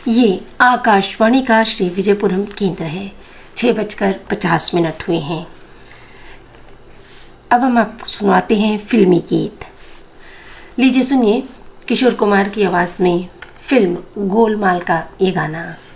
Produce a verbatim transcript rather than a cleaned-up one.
ये आकाशवाणी का श्री विजयपुरम केंद्र है। छः बजकर पचास मिनट हुए हैं। अब हम आपको सुनाते हैं फिल्मी गीत। लीजिए सुनिए किशोर कुमार की आवाज़ में फिल्म गोलमाल का ये गाना।